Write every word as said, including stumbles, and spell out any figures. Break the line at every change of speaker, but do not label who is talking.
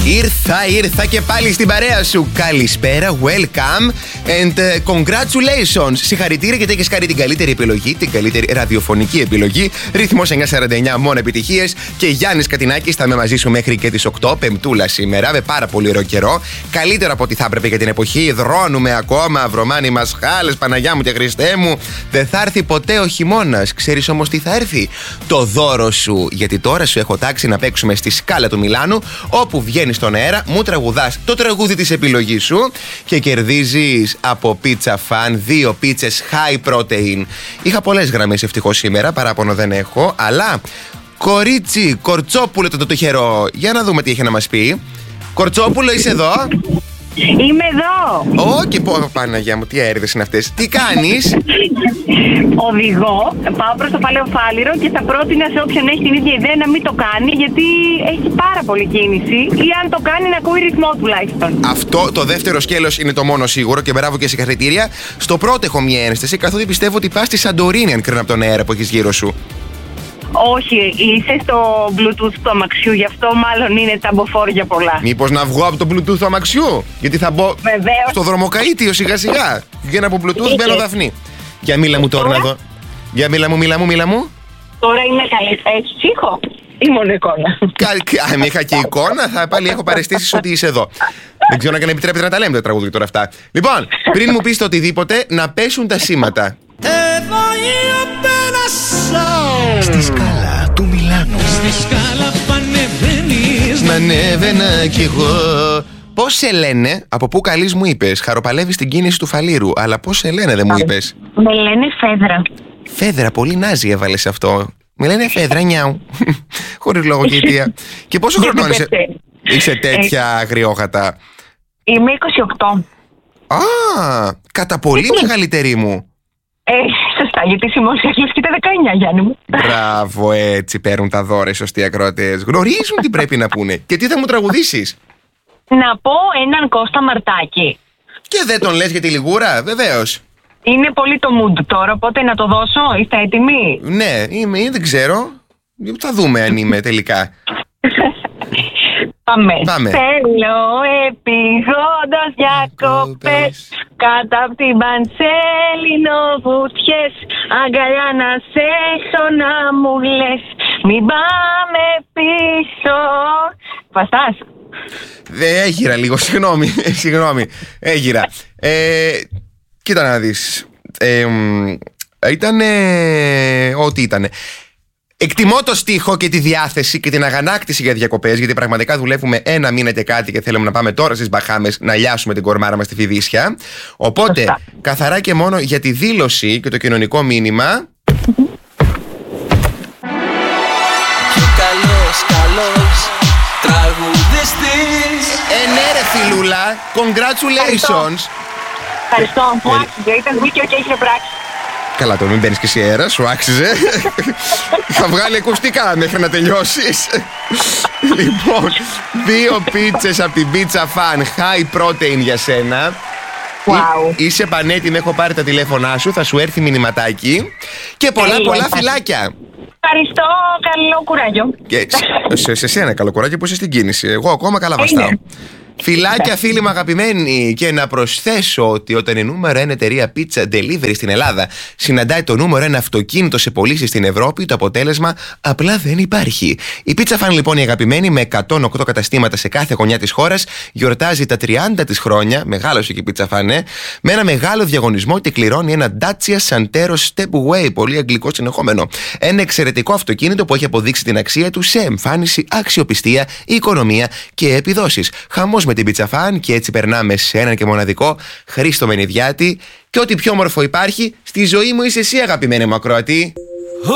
Ήρθα, ήρθα και πάλι στην παρέα σου. Καλησπέρα, welcome and congratulations. Συγχαρητήρια γιατί έχεις κάνει την καλύτερη επιλογή, την καλύτερη ραδιοφωνική επιλογή. Ρυθμός εννιακόσια σαράντα εννιά, μόνο επιτυχίες. Και Γιάννης Κατινάκης, θα είμαι μαζί σου μέχρι και τις οκτώ, Πεμπτούλα σήμερα, με πάρα πολύ ωραίο καιρό. Καλύτερο από ό,τι θα έπρεπε για την εποχή. Δρώνουμε ακόμα, βρωμάνι μας χάλες, Παναγιά μου και Χριστέ μου. Δεν θα έρθει ποτέ ο χειμώνας. Ξέρεις όμως τι θα έρθει? Το δώρο σου. Γιατί τώρα σου έχω τάξει να παίξουμε στη Σκάλα του Μιλάνου, όπου βγαίνει στον αέρα, μου τραγουδάς το τραγούδι της επιλογής σου και κερδίζεις από Pizza Fan δύο πίτσες high protein. Είχα πολλές γραμμές ευτυχώς σήμερα, παράπονο δεν έχω, αλλά κορίτσι, Κορτσόπουλο το τυχερό. Για να δούμε τι έχει να μας πει. Κορτσόπουλο, είσαι εδώ?
Είμαι εδώ.
Ω, και πω, Παναγιά μου, τι αέριδες είναι αυτές. Τι κάνεις?
Οδηγώ, πάω προς το Παλαιό Φάληρο και θα πρότεινα σε όποιον έχει την ίδια ιδέα να μην το κάνει, γιατί έχει πάρα πολύ κίνηση, ή αν το κάνει να ακούει ρυθμό τουλάχιστον.
Αυτό το δεύτερο σκέλος είναι το μόνο σίγουρο και μπράβο και συγχαρητήρια. Στο πρώτο έχω μια ένσταση, καθότι πιστεύω ότι πας στη Σαντορίνη αν κρίνω από τον αέρα που έχεις γύρω σου.
Όχι, είσαι στο Bluetooth του αμαξιού, γι' αυτό μάλλον είναι ταμποφόρια πολλά.
Μήπως να βγω από το Bluetooth του αμαξιού? Γιατί θα μπω
Βεβαίως.
στο δρομοκαΐτιο σιγά σιγά. Βγαίνω από Bluetooth, μπαίνω Δαφνή. Για μίλα μου τώρα να δω. Για μίλα μου, μίλα μου, μίλα μου.
Τώρα είναι καλή. Έχεις ήχο ή μόνο εικόνα?
Αν είχα και εικόνα, θα πάλι έχω παραισθήσεις ότι είσαι εδώ. Δεν ξέρω αν επιτρέπετε να τα λέμε τα τραγούδια τώρα αυτά. Λοιπόν, πριν μου πεις το οτιδήποτε, να πέσουν τα σήματα. Στη Σκάλα του Μιλάνου.
Στη Σκάλα που ανεβαίνεις.
Να ανέβαινα κι εγώ. Πώς σε λένε, από πού καλείς μου είπες? Χαροπαλεύεις την κίνηση του Φαλήρου, αλλά πώς σε λένε δεν μου είπες?
Με λένε Φέδρα.
Φέδρα, πολύ νάζι έβαλες αυτό. Με λένε Φέδρα, νιάου. Χωρίς λόγο και αιτία. Και πόσο χρονών είσαι, είσαι τέτοια αγριόχατα?
Είμαι είκοσι οκτώ.
Α, κατά πολύ μεγαλύτερη μου.
Ε, σωστά, γιατί συμμόρφωσα και τα δεκαεννιά, Γιάννη μου.
Μπράβο, έτσι παίρνουν τα δώρα οι σωστοί ακροατές. Γνωρίζουν τι πρέπει να πούνε. Και τι θα μου τραγουδήσεις?
Να πω έναν Κώστα Μαρτάκη.
Και δεν τον λες για τη Λιγούρα, βεβαίως.
Είναι πολύ το mood τώρα, οπότε να το δώσω. Είστε έτοιμοι?
Ναι, είμαι, δεν ξέρω. Θα δούμε αν είμαι τελικά.
Πάμε.
Πάμε.
Θέλω επιγόντως διακοπές κάτω απ' την Πανσέλινο βουτιές, αγκαλιά να σε έχω να μου λες, μην πάμε πίσω. Βαστάς?
Δεν έγιρα λίγο, συγγνώμη, συγγνώμη, έγιρα. Ε, κοίτα να δεις. Ε, ήτανε ό,τι ήτανε. Εκτιμώ το στίχο και τη διάθεση και την αγανάκτηση για διακοπές, γιατί πραγματικά δουλεύουμε ένα μήνα και κάτι και θέλουμε να πάμε τώρα στις Μπαχάμες να λιάσουμε την κορμάρα μας στη Φιδίσια. Οπότε, Φωστά. καθαρά και μόνο για τη δήλωση και το κοινωνικό μήνυμα.
Και καλός, καλός τραγουδιστής.
Ε, ναι ρε φιλούλα, congratulations.
Ευχαριστώ, μου άξιζε, ήταν δίκαιο και είχε πράξη.
Καλά, το μην μπαίνεις και εσύ αέρα, σου άξιζε. Θα βγάλει ακουστικά μέχρι να τελειώσεις. Λοιπόν, δύο πίτσες από την Pizza Fan, high protein για σένα.
Wow.
Εί, είσαι πανέτοιμη, έχω πάρει τα τηλέφωνά σου, θα σου έρθει μηνυματάκι. Και πολλά
Hey,
πολλά
hey,
φιλάκια.
Ευχαριστώ, καλό κουράγιο.
Και σε, σε, σε σένα καλό κουράγιο που είσαι στην κίνηση. Εγώ ακόμα καλά βαστάω. Φιλάκια, φίλοι μου αγαπημένοι, και να προσθέσω ότι όταν η νούμερο ένα εταιρεία pizza delivery στην Ελλάδα συναντάει το νούμερο ένα αυτοκίνητο σε πωλήσεις στην Ευρώπη, το αποτέλεσμα απλά δεν υπάρχει. Η Pizza Fan, λοιπόν, η αγαπημένη, με εκατόν οκτώ καταστήματα σε κάθε γωνιά της χώρας, γιορτάζει τα τριάντα της χρόνια, μεγάλωσε και η Pizza Fan, ε, με ένα μεγάλο διαγωνισμό και κληρώνει ένα Dacia Santero Stepway, πολύ αγγλικό συνεχόμενο. Ένα εξαιρετικό αυτοκίνητο που έχει αποδείξει την αξία του σε εμφάνιση, αξιοπιστία, οικονομία και επιδόσεις. Χαμός με την Pizza Fan, και έτσι περνάμε σε έναν και μοναδικό Χρήστο Μενιδιάτη. Και ό,τι πιο όμορφο υπάρχει στη ζωή μου είσαι εσύ, αγαπημένη μου ακροατή.